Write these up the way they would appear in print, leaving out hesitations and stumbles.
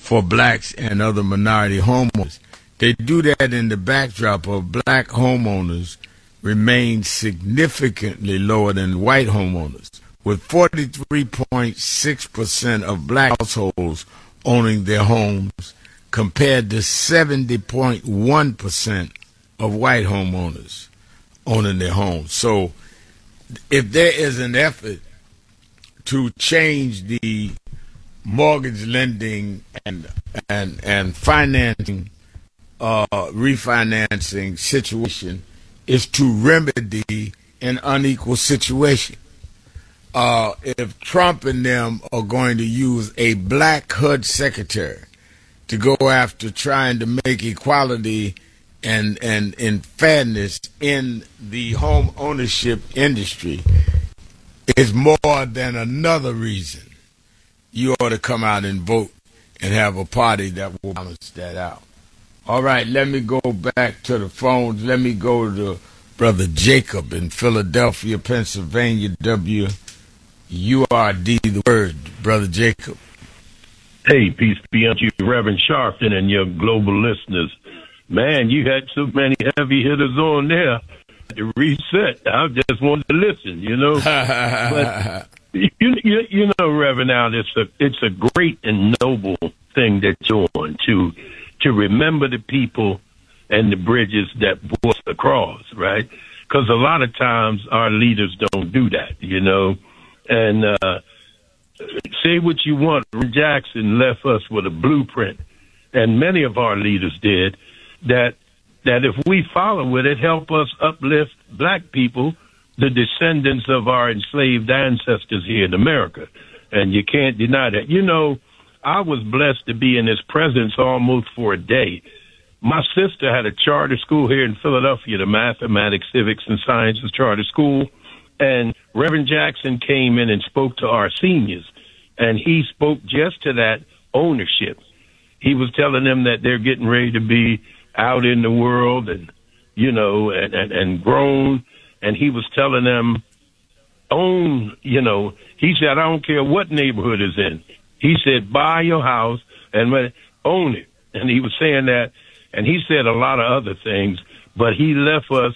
for blacks and other minority homeowners. They do that in the backdrop of black homeowners remain significantly lower than white homeowners, with 43.6% of black households owning their homes compared to 70.1% of white homeowners owning their homes. So if there is an effort to change the mortgage lending and financing, refinancing situation, is to remedy an unequal situation. If Trump and them are going to use a black HUD secretary to go after trying to make equality and fairness in the home ownership industry, it's more than another reason you ought to come out and vote and have a party that will balance that out. All right, let me go back to the phones. Let me go to Brother Jacob in Philadelphia, Pennsylvania, WURD, the word, Brother Jacob. Hey, peace be unto you, Reverend Sharpton, and your global listeners. Man, you had so many heavy hitters on there to reset. I just wanted to listen, you know. But you know, Reverend, now it's a great and noble thing that you're on to remember the people and the bridges that brought us across, right? Because a lot of times our leaders don't do that, you know. And say what you want, Jackson left us with a blueprint, and many of our leaders did, that if we follow it, it help us uplift black people, the descendants of our enslaved ancestors here in America. And you can't deny that. You know, I was blessed to be in his presence almost for a day. My sister had a charter school here in Philadelphia, the Mathematics, Civics, and Sciences Charter School, and Reverend Jackson came in and spoke to our seniors, and he spoke just to that ownership. He was telling them that they're getting ready to be out in the world and, you know, and grown, and he was telling them, own, you know, he said, I don't care what neighborhood is in. He said, buy your house and own it. And he was saying that, and he said a lot of other things, but he left us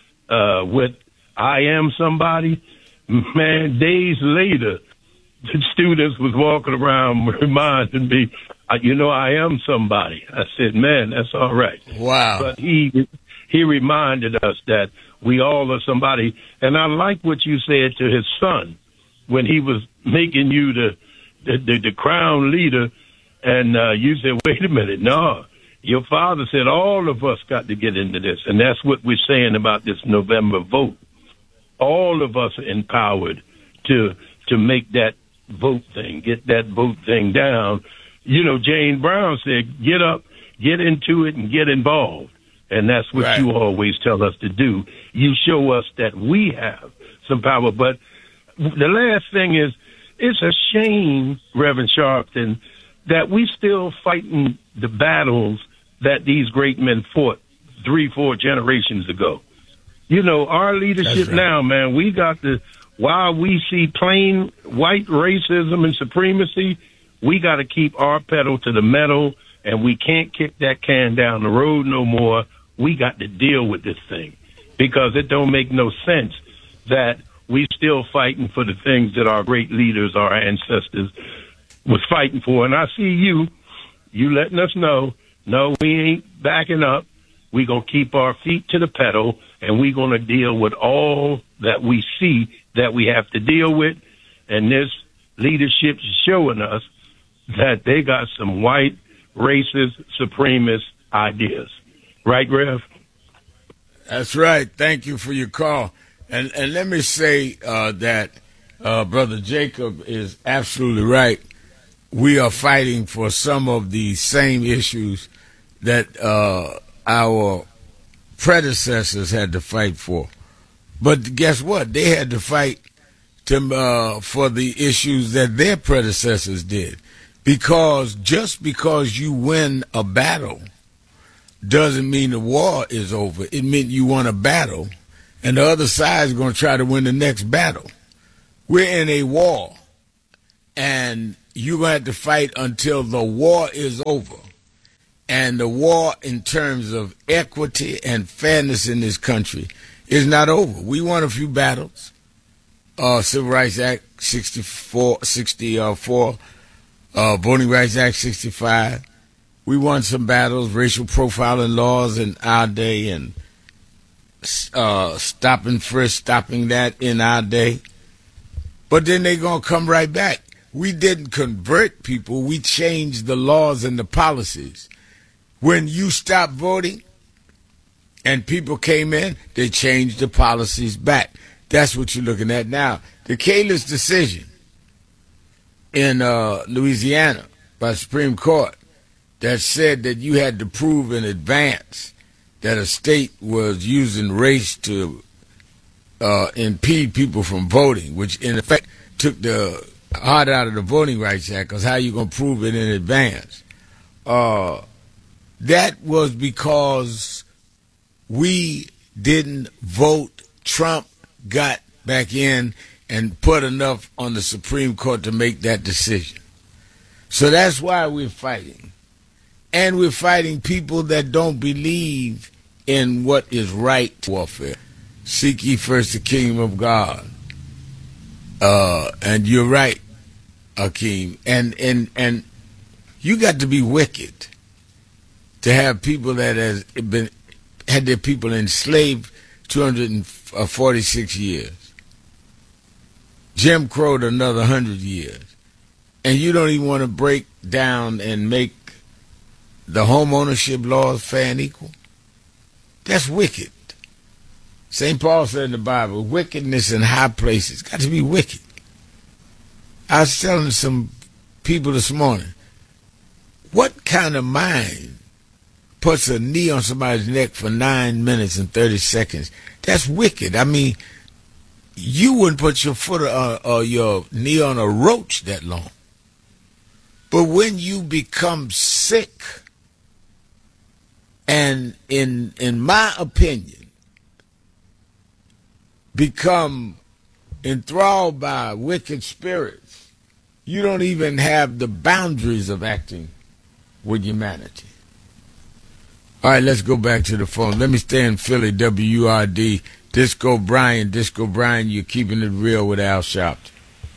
with I am somebody. Man, days later, the students was walking around reminding me, you know, I am somebody. I said, man, that's all right. Wow. But he reminded us that we all are somebody. And I like what you said to his son when he was making you the crown leader. And you said, wait a minute, no. Your father said all of us got to get into this. And that's what we're saying about this November vote. All of us are empowered to make that vote thing, get that vote thing down. You know, Jane Brown said, get up, get into it, and get involved. And that's what right. You always tell us to do. You show us that we have some power. But the last thing is, it's a shame, Reverend Sharpton, that we still fighting the battles that these great men fought 3-4 generations ago. You know, our leadership right. now, man, we got while we see plain white racism and supremacy, we got to keep our pedal to the metal, and we can't kick that can down the road no more. We got to deal with this thing because it don't make no sense that we still fighting for the things that our great leaders, our ancestors, was fighting for. And I see you letting us know, no, we ain't backing up. We going to keep our feet to the pedal, and we going to deal with all that we see that we have to deal with. And this leadership is showing us that they got some white, racist, supremacist ideas. Right, Rev? That's right. Thank you for your call. And let me say that Brother Jacob is absolutely right. We are fighting for some of the same issues that our predecessors had to fight for. But guess what? They had to fight for the issues that their predecessors did. Because just because you win a battle doesn't mean the war is over. It meant you won a battle, and the other side is going to try to win the next battle. We're in a war, and you're going to have to fight until the war is over. And the war in terms of equity and fairness in this country is not over. We won a few battles. Civil Rights Act 64, Voting Rights Act 65. We won some battles, racial profiling laws in our day, and stop and frisk, stopping that in our day. But then they're going to come right back. We didn't convert people. We changed the laws and the policies. When you stopped voting and people came in, they changed the policies back. That's what you're looking at now. The Kalish decision in Louisiana by the Supreme Court that said that you had to prove in advance that a state was using race to impede people from voting, which in effect took the heart out of the Voting Rights Act, because how you going to prove it in advance? That was because we didn't vote. Trump got back in and put enough on the Supreme Court to make that decision. So that's why we're fighting. And we're fighting people that don't believe in what is right warfare. Seek ye first the kingdom of God. And you're right, Akeem. And you got to be wicked to have people that had their people enslaved 246 years. Jim Crow'd another 100 years. And you don't even want to break down and make the home ownership laws fair and equal? That's wicked. St. Paul said in the Bible, wickedness in high places. Got to be wicked. I was telling some people this morning, what kind of mind puts a knee on somebody's neck for 9 minutes and 30 seconds? That's wicked. I mean, you wouldn't put your foot or your knee on a roach that long. But when you become sick, and in my opinion, become enthralled by wicked spirits, you don't even have the boundaries of acting with humanity. All right, let's go back to the phone. Let me stay in Philly, WURD. Disco Brian, you're keeping it real with Al Sharpton.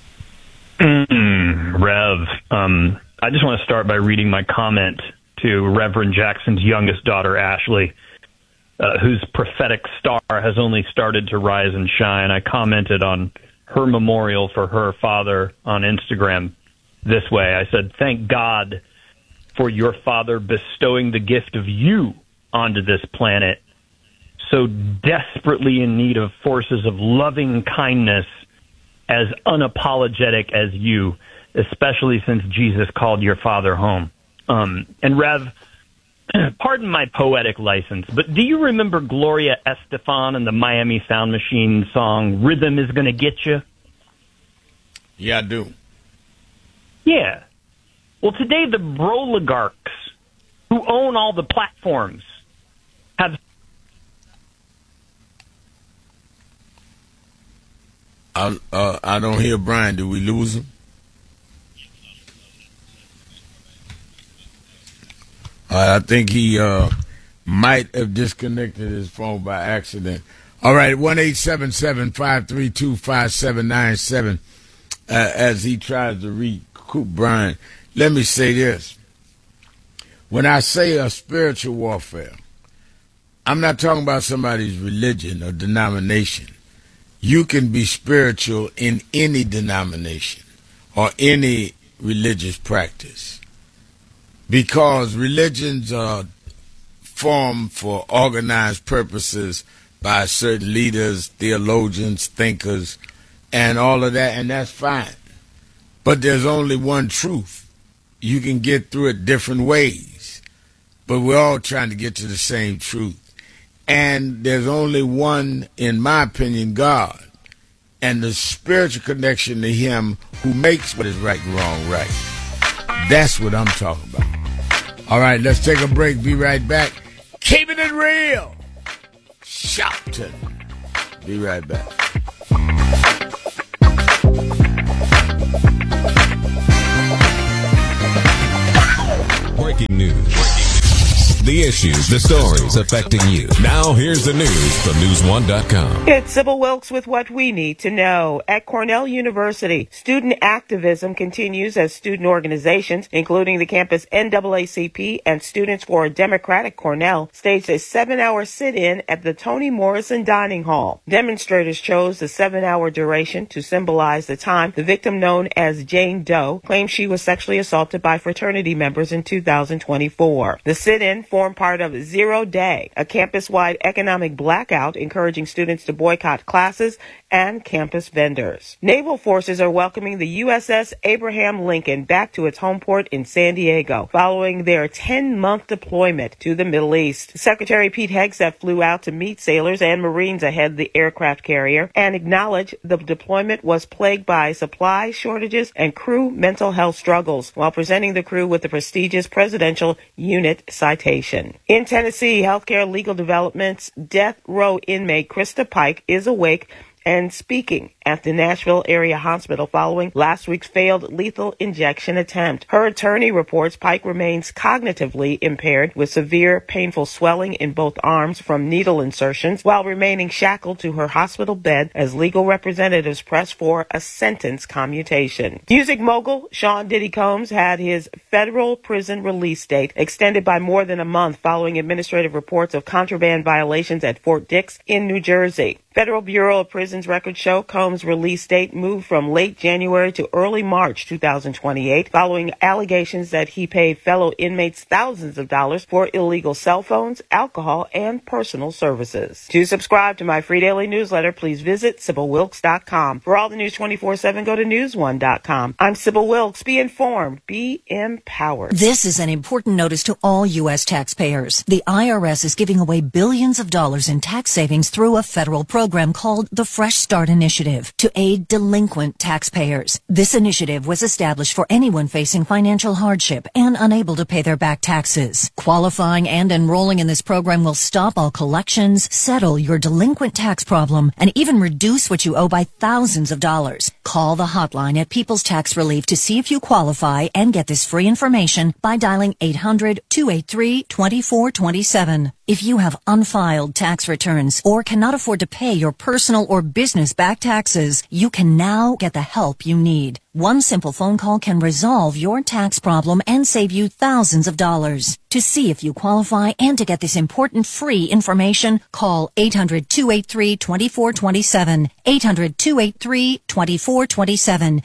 Rev, I just want to start by reading my comment to Reverend Jackson's youngest daughter, Ashley, whose prophetic star has only started to rise and shine. I commented on her memorial for her father on Instagram this way. I said, "Thank God for your father bestowing the gift of you onto this planet, so desperately in need of forces of loving kindness as unapologetic as you, especially since Jesus called your father home." And Rev, pardon my poetic license, but do you remember Gloria Estefan and the Miami Sound Machine song, "Rhythm is Gonna Get You"? Yeah, I do. Yeah. Well, today the broligarchs who own all the platforms have... I don't hear Brian. Did we lose him? I think he might have disconnected his phone by accident. All right, 1-877-532-5797. As he tries to recoup Brian, let me say this. When I say a spiritual warfare, I'm not talking about somebody's religion or denomination. You can be spiritual in any denomination or any religious practice, because religions are formed for organized purposes by certain leaders, theologians, thinkers, and all of that, and that's fine. But there's only one truth. You can get through it different ways, but we're all trying to get to the same truth. And there's only one, in my opinion, God, and the spiritual connection to Him who makes what is right and wrong right. That's what I'm talking about. All right, let's take a break. Be right back. Keeping it real. Sharpton. Be right back. Breaking news. The issues, the stories affecting you. Now here's the news from News1.com. It's Sybil Wilkes with what we need to know. At Cornell University, student activism continues as student organizations, including the campus NAACP and Students for a Democratic Cornell, staged a 7-hour sit-in at the Toni Morrison Dining Hall. Demonstrators chose the 7-hour duration to symbolize the time the victim, known as Jane Doe, claimed she was sexually assaulted by fraternity members in 2024. The sit-in formed part of Zero Day, a campus-wide economic blackout encouraging students to boycott classes and campus vendors. Naval forces are welcoming the USS Abraham Lincoln back to its home port in San Diego following their 10-month deployment to the Middle East. Secretary Pete Hegseth flew out to meet sailors and Marines ahead of the aircraft carrier and acknowledged the deployment was plagued by supply shortages and crew mental health struggles, while presenting the crew with the prestigious Presidential Unit Citation. In Tennessee, healthcare legal developments, death row inmate Krista Pike is awake and speaking at the Nashville area hospital following last week's failed lethal injection attempt. Her attorney reports Pike remains cognitively impaired with severe painful swelling in both arms from needle insertions while remaining shackled to her hospital bed as legal representatives press for a sentence commutation. Music mogul Sean Diddy Combs had his federal prison release date extended by more than a month following administrative reports of contraband violations at Fort Dix in New Jersey. Federal Bureau of Prisons records show Combs' release date moved from late January to early March 2028 following allegations that he paid fellow inmates thousands of dollars for illegal cell phones, alcohol, and personal services. To subscribe to my free daily newsletter, please visit SybilWilkes.com. For all the news 24/7, go to News1.com. I'm Sybil Wilkes. Be informed. Be empowered. This is an important notice to all U.S. taxpayers. The IRS is giving away billions of dollars in tax savings through a federal program called the Fresh Start Initiative to aid delinquent taxpayers. This initiative was established for anyone facing financial hardship and unable to pay their back taxes. Qualifying and enrolling in this program will stop all collections, settle your delinquent tax problem, and even reduce what you owe by thousands of dollars. Call the hotline at People's Tax Relief to see if you qualify and get this free information by dialing 800-283-2427. If you have unfiled tax returns or cannot afford to pay your personal or business back taxes, you can now get the help you need. One simple phone call can resolve your tax problem and save you thousands of dollars. To see if you qualify and to get this important free information, call 800-283-2427, 800-283-2427,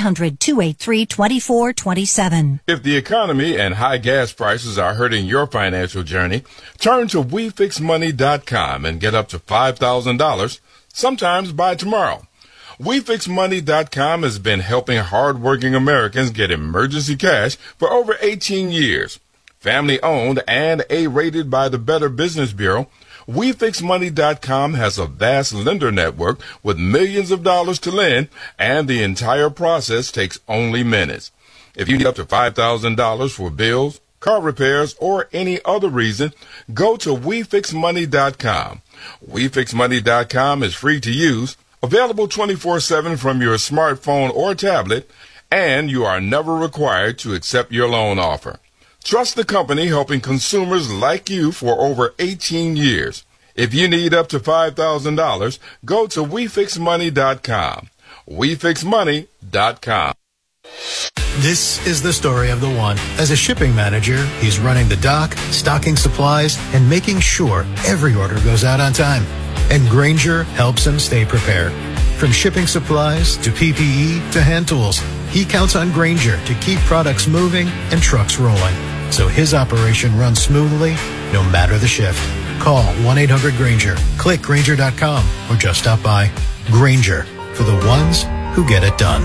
800-283-2427. If the economy and high gas prices are hurting your financial journey, turn to WeFixMoney.com and get up to $5,000, sometimes by tomorrow. WeFixMoney.com has been helping hardworking Americans get emergency cash for over 18 years. Family-owned and A-rated by the Better Business Bureau, WeFixMoney.com has a vast lender network with millions of dollars to lend, and the entire process takes only minutes. If you need up to $5,000 for bills, car repairs, or any other reason, go to WeFixMoney.com. WeFixMoney.com is free to use, available 24/7 from your smartphone or tablet, and you are never required to accept your loan offer. Trust the company helping consumers like you for over 18 years. If you need up to $5,000, go to WeFixMoney.com. WeFixMoney.com. This is the story of the one. As a shipping manager, he's running the dock, stocking supplies, and making sure every order goes out on time. And Grainger helps him stay prepared. From shipping supplies to PPE to hand tools, he counts on Grainger to keep products moving and trucks rolling, so his operation runs smoothly no matter the shift. Call 1-800-GRAINGER, click Grainger.com, or just stop by. Grainger, for the ones who get it done.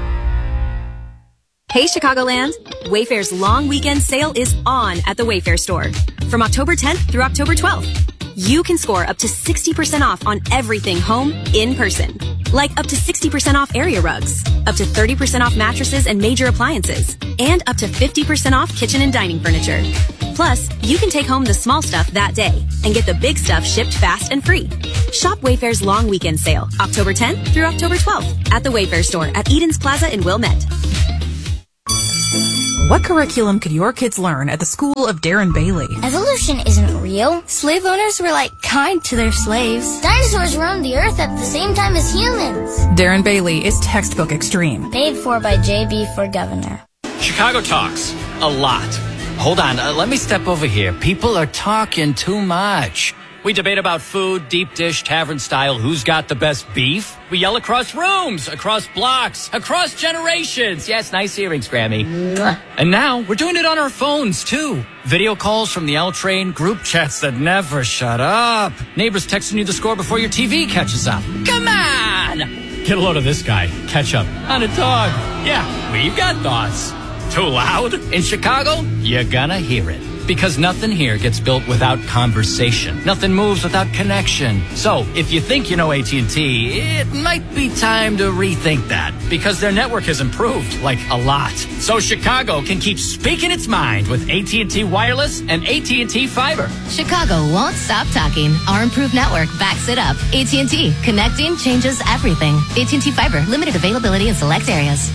Hey Chicagoland! Wayfair's long weekend sale is on at the Wayfair store. From October 10th through October 12th. You can score up to 60% off on everything home in person. Like up to 60% off area rugs, up to 30% off mattresses and major appliances, and up to 50% off kitchen and dining furniture. Plus, you can take home the small stuff that day and get the big stuff shipped fast and free. Shop Wayfair's long weekend sale, October 10th through October 12th at the Wayfair store at Edens Plaza in Wilmette. What curriculum could your kids learn at the school of Darren Bailey? Evolution isn't real. Slave owners were kind to their slaves. Dinosaurs roamed the earth at the same time as humans. Darren Bailey is textbook extreme. Paid for by JB for governor. Chicago talks a lot. Hold on, let me step over here. People are talking too much. We debate about food, deep dish, tavern style, who's got the best beef. We yell across rooms, across blocks, across generations. Yes, nice earrings, Grammy. And now we're doing it on our phones, too. Video calls from the L train, group chats that never shut up. Neighbors texting you the score before your TV catches up. Come on! Get a load of this guy. Catch up on a dog. Yeah, we've got thoughts. Too loud? In Chicago, you're gonna hear it. Because nothing here gets built without conversation. Nothing moves without connection. So, if you think you know AT&T, it might be time to rethink that. Because their network has improved, a lot. So Chicago can keep speaking its mind with AT&T Wireless and AT&T Fiber. Chicago won't stop talking. Our improved network backs it up. AT&T. Connecting changes everything. AT&T Fiber. Limited availability in select areas.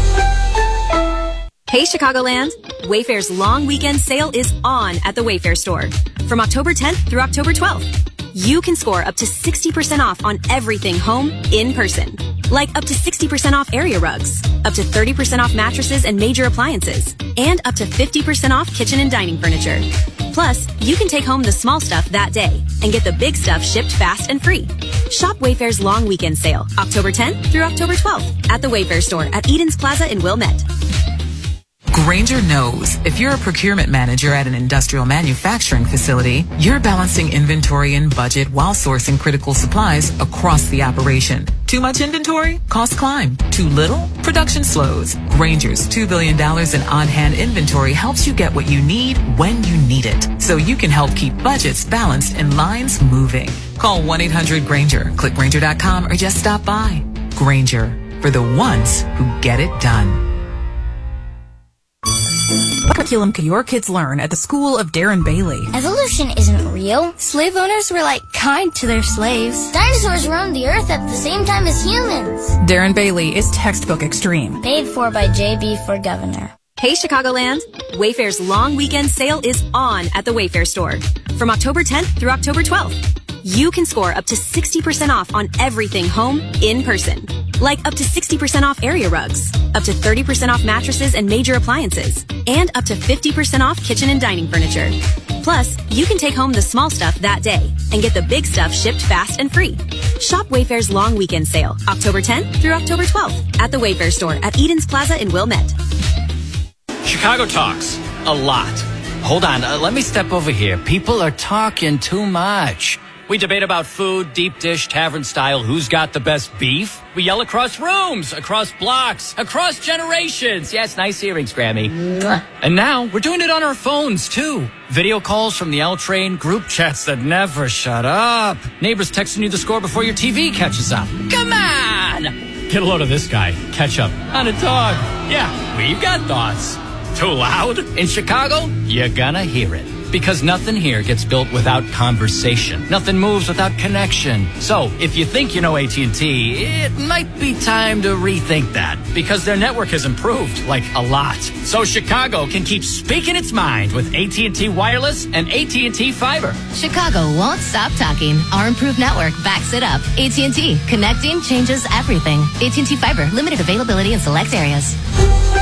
Hey, Chicagoland! Wayfair's long weekend sale is on at the Wayfair store. From October 10th through October 12th. You can score up to 60% off on everything home in person. Like up to 60% off area rugs, up to 30% off mattresses and major appliances, and up to 50% off kitchen and dining furniture. Plus, you can take home the small stuff that day and get the big stuff shipped fast and free. Shop Wayfair's long weekend sale, October 10th through October 12th at the Wayfair store at Edens Plaza in Wilmette. Grainger knows if you're a procurement manager at an industrial manufacturing facility, you're balancing inventory and budget while sourcing critical supplies across the operation. Too much inventory? Costs climb. Too little? Production slows. Grainger's $2 billion in on-hand inventory helps you get what you need when you need it, so you can help keep budgets balanced and lines moving. Call 1-800-GRAINGER, click Grainger.com, or just stop by. Grainger, for the ones who get it done. What curriculum could your kids learn at the school of Darren Bailey? Evolution isn't real. Slave owners were kind to their slaves. Dinosaurs roamed the earth at the same time as humans. Darren Bailey is textbook extreme. Paid for by JB for governor. Hey, Chicagoland! Wayfair's long weekend sale is on at the Wayfair store. From October 10th through October 12th. You can score up to 60% off on everything home in person. Like up to 60% off area rugs, up to 30% off mattresses and major appliances, and up to 50% off kitchen and dining furniture. Plus, you can take home the small stuff that day and get the big stuff shipped fast and free. Shop Wayfair's long weekend sale, October 10th through October 12th at the Wayfair store at Edens Plaza in Wilmette. Chicago talks a lot. Hold on, let me step over here. People are talking too much. We debate about food, deep dish, tavern style, who's got the best beef. We yell across rooms, across blocks, across generations. Yes, nice earrings, Grammy. And now we're doing it on our phones, too. Video calls from the L train, group chats that never shut up. Neighbors texting you the score before your TV catches up. Come on! Get a load of this guy. Catch up on a dog. Yeah, we've got thoughts. Too loud? In Chicago, you're gonna hear it. Because nothing here gets built without conversation. Nothing moves without connection. So, if you think you know AT&T, it might be time to rethink that. Because their network has improved, a lot. So Chicago can keep speaking its mind with AT&T Wireless and AT&T Fiber. Chicago won't stop talking. Our improved network backs it up. AT&T. Connecting changes everything. AT&T Fiber. Limited availability in select areas.